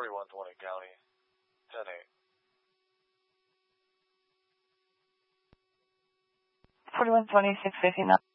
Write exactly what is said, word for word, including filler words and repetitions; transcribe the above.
forty-one twenty County, ten eight. forty-one twenty, six fifty-nine.